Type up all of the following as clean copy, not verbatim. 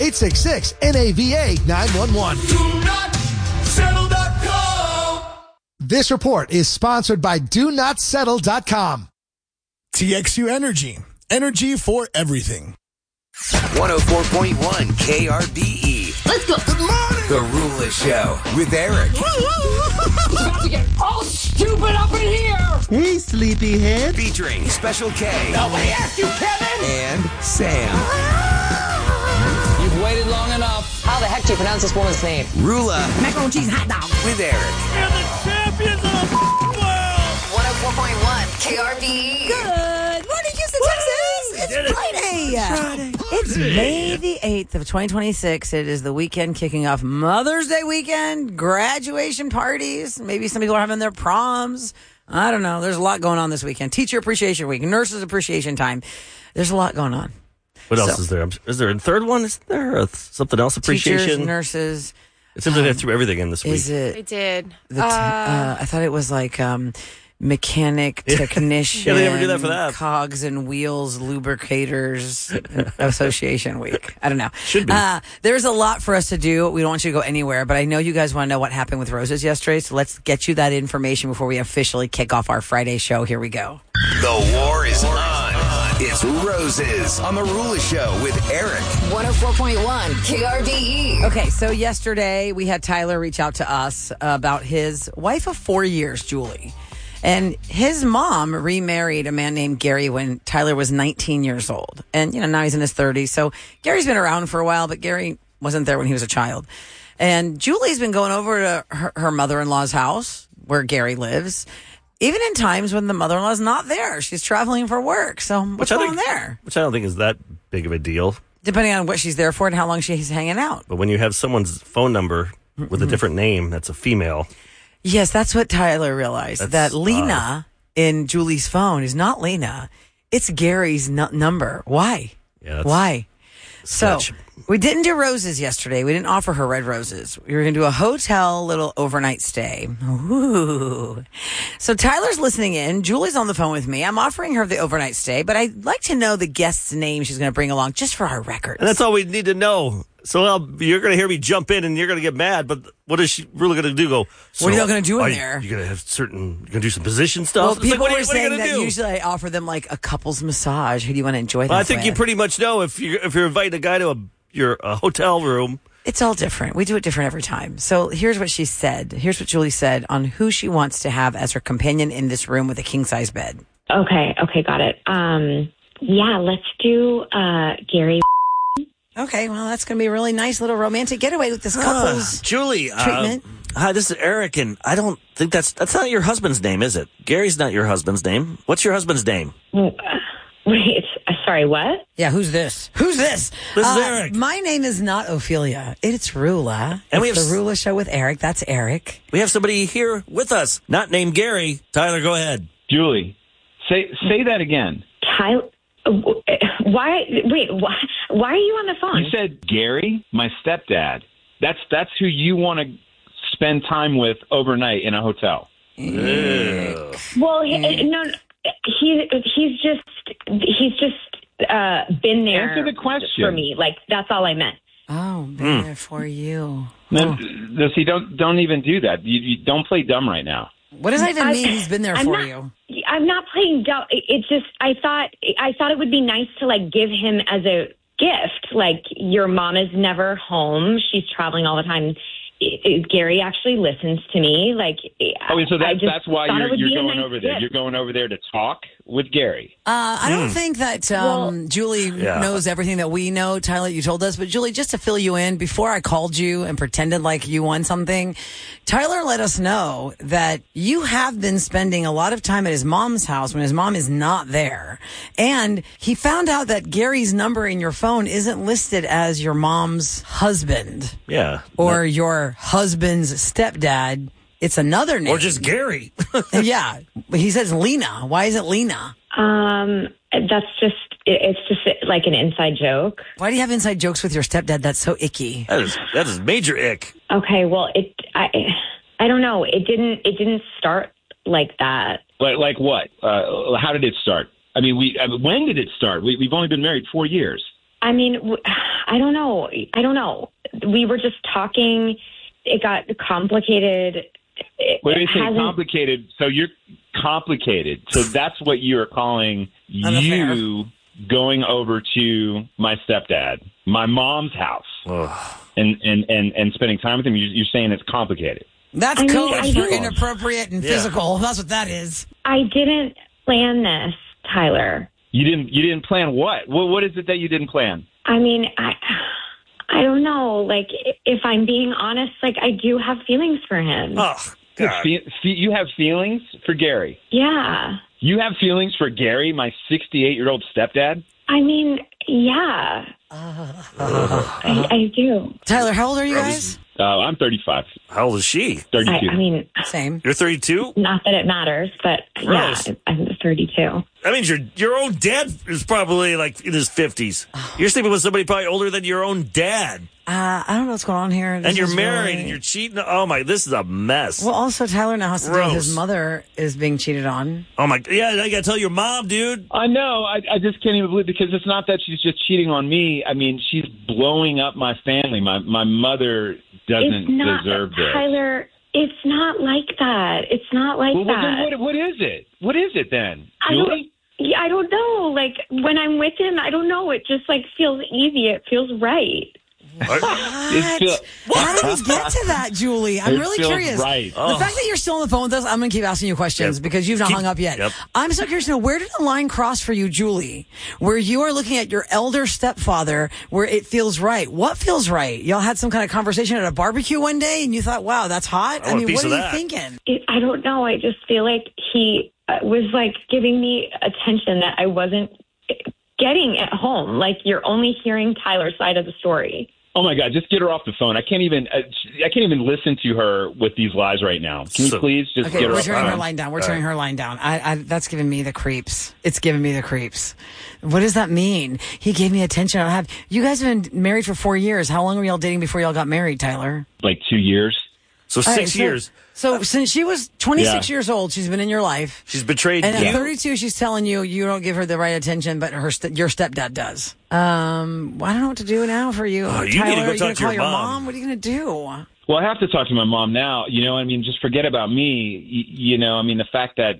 866-NAVA-911. DoNotSettle.com. This report is sponsored by DoNotSettle.com. TXU Energy. Energy for everything. 104.1 KRBE. Let's go. Good morning. The Rula Show with Eric. About to get all stupid up in here. Hey, sleepyhead. Featuring Special K. Nobody asked you, Kevin. And Sam. You've waited long enough. How the heck do you pronounce this woman's name? Rula. Macaroni and cheese hot dog. With Eric. We're the champions of the world. 104.1 KRBE. Good morning, Houston, Texas. It's Friday. It's May the 8th of 2026. It is the weekend kicking off Mother's Day weekend, graduation parties. Maybe some people are having their proms. I don't know. There's a lot going on this weekend. Teacher Appreciation Week, Nurses Appreciation Time. There's a lot going on. What else is there? Is there a third one? Is there something else? Appreciation? Teachers, nurses. It seems like they threw everything in this week. Is it? I did. I thought it was like mechanic, technician. Yeah, they never do that for that. Cogs and Wheels Lubricators Association Week. I don't know. Should be. There's a lot for us to do. We don't want you to go anywhere, but I know you guys want to know what happened with Roses yesterday, so let's get you that information before we officially kick off our Friday show. Here we go. The war is on. It's Roses on The Rula Show with Eric. 104.1 KRBE. Okay, so yesterday we had Tyler reach out to us about his wife of 4 years, Julie. And his mom remarried a man named Gary when Tyler was 19 years old. And, now he's in his 30s. So Gary's been around for a while, but Gary wasn't there when he was a child. And Julie's been going over to her mother-in-law's house where Gary lives, even in times when the mother-in-law's not there. She's traveling for work. So what's going on there? Which I don't think is that big of a deal. Depending on what she's there for and how long she's hanging out. But when you have someone's phone number with a different name, that's a female. Yes, that's what Tyler realized. That Lena in Julie's phone is not Lena. It's Gary's number. Why? Yeah, Why? So sketch. we didn't do roses yesterday. We didn't offer her red roses. We were going to do a hotel little overnight stay. Ooh. So Tyler's listening in. Julie's on the phone with me. I'm offering her the overnight stay, but I'd like to know the guest's name she's going to bring along just for our records. And that's all we need to know. So you're going to hear me jump in and you're going to get mad, but what is she really going to do? What are you going to do in there? You're going to have you're going to do some position stuff? Well, It's people like, were saying that do? usually I offer them like a couple's massage. Who do you want to enjoy Well, that I think with? you pretty much know if you're inviting a guy to your hotel room. It's all different. We do it different every time. So here's what she said. Here's what Julie said on who she wants to have as her companion in this room with a king-size bed. Okay, got it. Yeah, let's do Gary. Okay, well, that's going to be a really nice little romantic getaway with this couple's Julie, treatment. Hi, this is Eric, and I don't think that's not your husband's name, is it? Gary's not your husband's name. What's your husband's name? Wait, sorry, what? Yeah, who's this? Who's this? This is Eric. My name is not Ophelia. It's Rula. And we it's have the Rula Show with Eric. That's Eric. We have somebody here with us, not named Gary. Tyler, go ahead. Julie, say that again. Tyler? Why? Wait, why are you on the phone? You said Gary, my stepdad. That's who you want to spend time with overnight in a hotel. Well, no, he's just been there. Answer the question for me. Like that's all I meant. Oh, been there for you. No, see, don't even do that. You don't play dumb right now. What does that even mean? He's been there for you. I'm not playing dumb. It's just I thought it would be nice to like give him as a gift. Like your mom is never home; she's traveling all the time. Gary actually listens to me. Like, so that's why you're going nice over there. gift. You're going over there to talk with Gary. I don't think that Julie knows everything that we know, Tyler, you told us. But Julie, just to fill you in, before I called you and pretended like you won something, Tyler let us know that you have been spending a lot of time at his mom's house when his mom is not there. And he found out that Gary's number in your phone isn't listed as your mom's husband. Yeah. Or your husband's stepdad. It's another name. Or just Gary. Yeah. He says Lena. Why is it Lena? It's just like an inside joke. Why do you have inside jokes with your stepdad? That's so icky. That is major ick. Okay, well, I don't know. It didn't start like that. Like what? How did it start? I mean, when did it start? We've only been married 4 years. I mean, I don't know. We were just talking. It got complicated. What do you say complicated? So you're complicated. So that's what you're calling you going over to my stepdad, my mom's house, and spending time with him. You're saying it's complicated. That's code for inappropriate and physical. That's what that is. I didn't plan this, Tyler. You didn't plan what? What is it that you didn't plan? I mean, I don't know. Like, if I'm being honest, like, I do have feelings for him. Oh, God. You have feelings for Gary? Yeah. You have feelings for Gary, my 68-year-old stepdad? I mean, yeah. I do. Tyler, how old are you guys? I'm 35. How old is she? 32. I mean, same. You're 32? Not that it matters, but Gross. yeah, I'm 32. That means your own dad is probably like in his 50s. You're sleeping with somebody probably older than your own dad. I don't know what's going on here. And you're married and you're cheating. Oh, my, this is a mess. Well, also, Tyler now has to deal with his mother is being cheated on. Oh, my. Yeah, I got to tell your mom, dude. I know. I just can't even believe because it's not that she's just cheating on me. I mean, she's blowing up my family. My mother doesn't deserve this. Tyler, it's not like that. It's not like that. Then what is it? What is it then? Julie? I don't know. Like, when I'm with him, I don't know. It just, like, feels easy. It feels right. What? How did we get to that, Julie? I'm really curious. Right. The fact that you're still on the phone with us, I'm going to keep asking you questions because you've not hung up yet. I'm so curious to know, where did the line cross for you, Julie, where you are looking at your elder stepfather where it feels right? What feels right? Y'all had some kind of conversation at a barbecue one day and you thought, wow, that's hot? I mean, what are you thinking? I don't know. I just feel like he was like giving me attention that I wasn't getting at home. Like, you're only hearing Tyler's side of the story. Oh my God! Just get her off the phone. I can't even listen to her with these lies right now. Can you please just get her off the phone? We're turning her line down. We're turning her line down. That's giving me the creeps. It's giving me the creeps. What does that mean? He gave me attention. You guys have been married for 4 years. How long were y'all dating before y'all got married, Tyler? Like 2 years. So 6 years. So since she was 26 years old, she's been in your life. She's betrayed you. And at 32, she's telling you don't give her the right attention, but your stepdad does. I don't know what to do now for you. Oh, you Tyler, need to go talk to your mom. What are you going to do? Well, I have to talk to my mom now. You know, I mean, just forget about me. You know, I mean, the fact that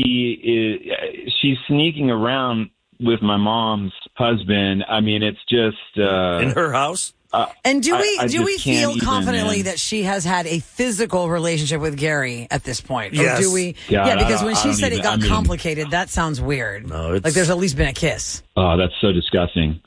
she's sneaking around with my mom's husband. I mean, it's just in her house. And do we feel confidently that she has had a physical relationship with Gary at this point? Yes. Or do we? God, yeah, because when she said it got complicated, that sounds weird. No, like there's at least been a kiss. Oh, that's so disgusting.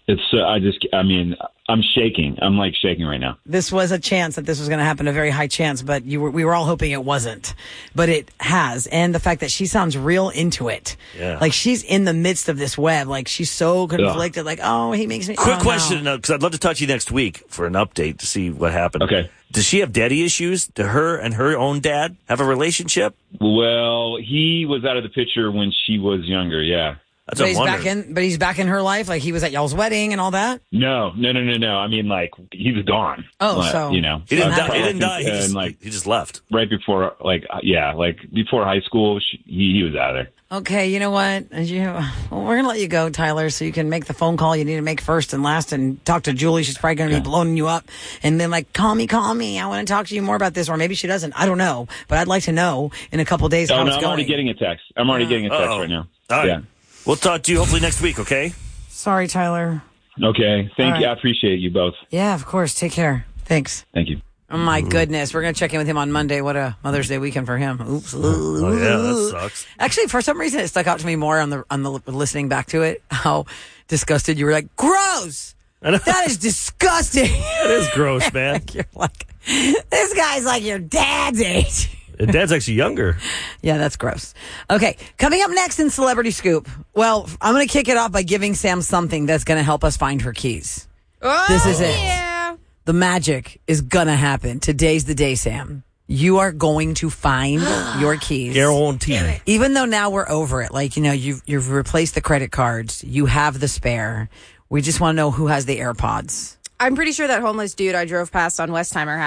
I'm shaking. I'm like shaking right now. This was a chance that this was going to happen, a very high chance, but we were all hoping it wasn't. But it has. And the fact that she sounds real into it. Yeah. Like she's in the midst of this web. Like she's so conflicted. Like, oh, he makes me... Quick question, because I'd love to talk to you next week for an update to see what happened. Okay. Does she have daddy issues? Do her and her own dad have a relationship? Well, he was out of the picture when she was younger, yeah. But he's back in her life? Like he was at y'all's wedding and all that? No. I mean, like, he was gone. Oh, so... You know. He didn't die. He just left. Right before, before high school, he was out of there. Okay, you know what? We're going to let you go, Tyler, so you can make the phone call you need to make first and last and talk to Julie. She's probably going to be blowing you up. And then, like, call me. I want to talk to you more about this. Or maybe she doesn't. I don't know. But I'd like to know in a couple of days how it's going. I'm already getting a text. Right now. All right. Yeah. We'll talk to you hopefully next week, okay? Sorry, Tyler. Okay. Thank you. I appreciate you both. Yeah, of course. Take care. Thanks. Thank you. Oh, my goodness. We're going to check in with him on Monday. What a Mother's Day weekend for him. Oops. Oh, yeah, that sucks. Actually, for some reason, it stuck out to me more on the listening back to it, how disgusted you were. Like, gross! That is disgusting. That is gross, man. You're like, this guy's like your dad's age. Dad's actually younger. Yeah, that's gross. Okay, coming up next in Celebrity Scoop. Well, I'm going to kick it off by giving Sam something that's going to help us find her keys. Oh, this is it. Yeah. The magic is going to happen. Today's the day, Sam. You are going to find your keys. Guaranteed. Even though now we're over it. Like, you know, you've replaced the credit cards. You have the spare. We just want to know who has the AirPods. I'm pretty sure that homeless dude I drove past on Westheimer had them.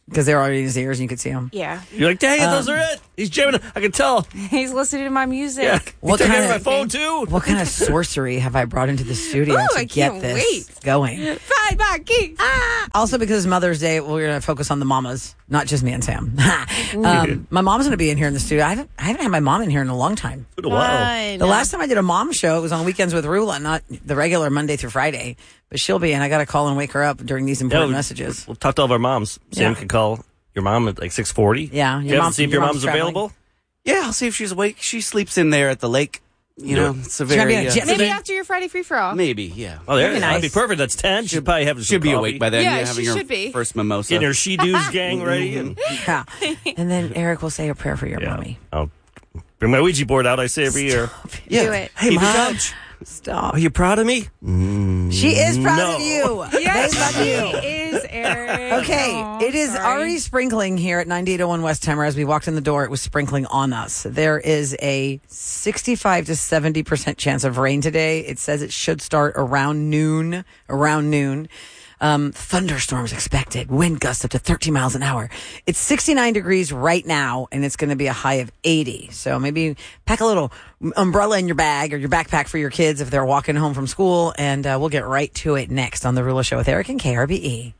Because they're already in his ears and you could see them. Yeah. You're like, dang it, those are it. He's jamming. I can tell. He's listening to my music. Yeah. What He's kind taking of my phone, too. What kind of sorcery have I brought into the studio Ooh, to I get can't this wait. going? Find my keys. Also, because it's Mother's Day, we're going to focus on the mamas, not just me and Sam. My mom's going to be in here in the studio. I haven't had my mom in here in a long time. Wow. The last time I did a mom show, it was on Weekends with Rula, not the regular Monday through Friday. But she'll be in. I got to call and wake her up during these important messages. We'll talk to all of our moms. Sam can call your mom at like 6:40. Yeah. See if your mom's available. Yeah, I'll see if she's awake. She sleeps in there at the lake. You know, it's a very... maybe after your Friday free-for-all. Maybe, yeah. Oh, that'd be perfect. That's 10. She'd probably have She'll be awake by then. Yeah, having she her should be. first mimosa. Getting her she-do's gang ready. And And then Eric will say a prayer for your mommy. I'll bring my Ouija board out, I say every year. Yeah. Do it. Hey, Keep it Mom. down. Stop. Are you proud of me? She is proud of you. Yes, They love you. she is, Eric. Okay, it is already sprinkling here at 9801 West Timer. As we walked in the door, it was sprinkling on us. There is a 65 to 70% chance of rain today. It says it should start around noon. Thunderstorms expected. Wind gusts up to 13 miles an hour. It's 69 degrees right now, and it's going to be a high of 80. So maybe pack a little umbrella in your bag or your backpack for your kids if they're walking home from school. And we'll get right to it next on The Rula Show with Eric and KRBE.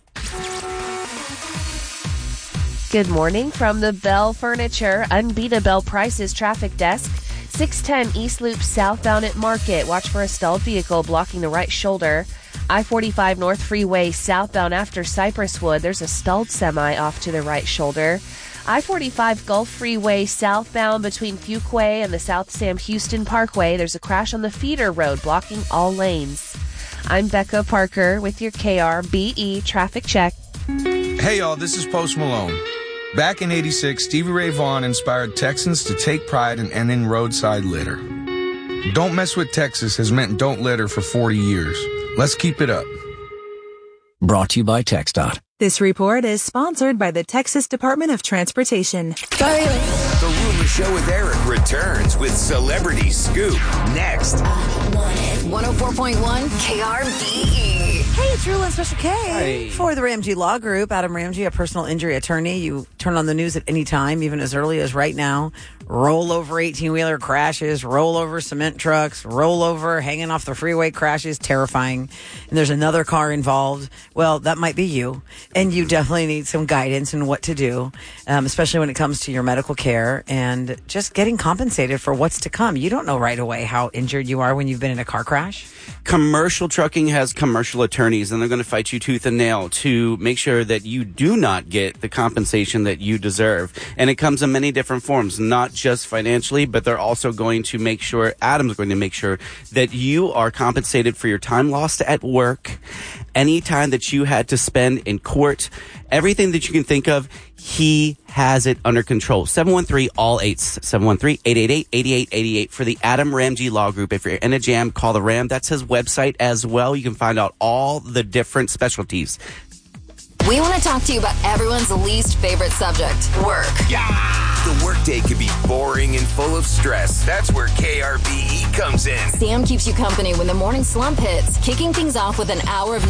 Good morning from the Bell Furniture Unbeatable Prices Traffic Desk. 610 East Loop southbound at Market. Watch for a stalled vehicle blocking the right shoulder. I-45 North Freeway southbound after Cypresswood. There's a stalled semi off to the right shoulder. I-45 Gulf Freeway southbound between Fuquay and the South Sam Houston Parkway. There's a crash on the feeder road blocking all lanes. I'm Becca Parker with your KRBE traffic check. Hey y'all, this is Post Malone. Back in '86, Stevie Ray Vaughan inspired Texans to take pride in ending roadside litter. Don't Mess with Texas has meant don't litter for 40 years. Let's keep it up. Brought to you by TxDOT. This report is sponsored by the Texas Department of Transportation. The Rula Show with Eric returns with Celebrity Scoop next. 104.1 KRBE. Hey, it's Rula and Special K for the Ramsey Law Group. Adam Ramsey, a personal injury attorney. You turn on the news at any time, even as early as right now. Roll over 18-wheeler crashes, roll over cement trucks, roll over hanging off the freeway crashes, terrifying. And there's another car involved. Well, that might be you. And you definitely need some guidance in what to do, especially when it comes to your medical care and just getting compensated for what's to come. You don't know right away how injured you are when you've been in a car crash. Commercial trucking has commercial attorneys, and they're going to fight you tooth and nail to make sure that you do not get the compensation that you deserve. And it comes in many different forms, not just financially, but they're also going to make sure, Adam's going to make sure that you are compensated for your time lost at work, any time that you had to spend in court, everything that you can think of. He has it under control. 713-ALL-8s. 713-888-8888 for the Adam Ramsey Law Group. If you're in a jam, call the Ram. That's his website as well. You can find out all the different specialties. We want to talk to you about everyone's least favorite subject, work. The workday could be boring and full of stress. That's where KRBE comes in. Sam keeps you company when the morning slump hits, kicking things off with an hour of